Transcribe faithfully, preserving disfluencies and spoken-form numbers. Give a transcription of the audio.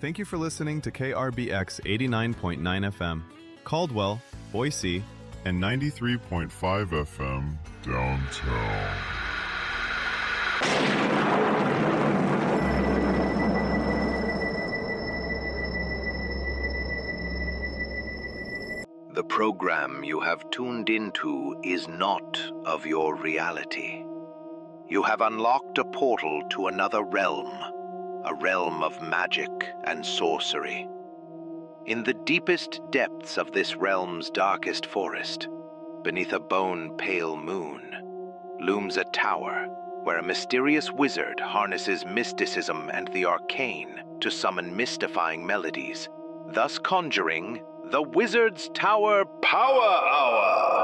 Thank you for listening to K R B X eighty-nine point nine F M, Caldwell, Boise, and ninety-three point five F M downtown. The program you have tuned into is not of your reality. You have unlocked a portal to another realm, a realm of magic and sorcery. In the deepest depths of this realm's darkest forest, beneath a bone-pale moon, looms a tower where a mysterious wizard harnesses mysticism and the arcane to summon mystifying melodies, thus conjuring the Wizard's Tower Power Hour!